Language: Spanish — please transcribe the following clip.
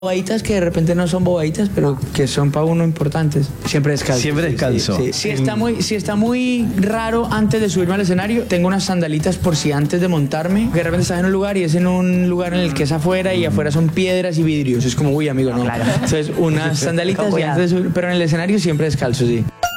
bobaditas que de repente no son bobaditas, pero que son para uno importantes. Siempre descalzo. Siempre descalzo. Sí. Si está muy raro antes de subirme al escenario, tengo unas sandalitas por si antes de montarme, que de repente estás en un lugar y es en un lugar en el que es afuera y afuera son piedras y vidrios. Es como, uy, amigo, no. Claro. Entonces, unas sandalitas y antes de subir, pero en el escenario siempre descalzo, sí.